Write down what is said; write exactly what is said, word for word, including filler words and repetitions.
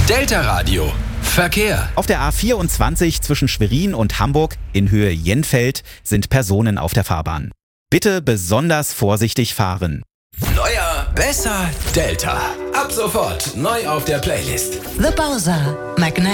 Delta Radio. Verkehr. Auf der A vierundzwanzig zwischen Schwerin und Hamburg in Höhe Jenfeld sind Personen auf der Fahrbahn. Bitte besonders vorsichtig fahren. Neuer, besser, Delta. Ab sofort neu auf der Playlist. The Bowser. Magnet.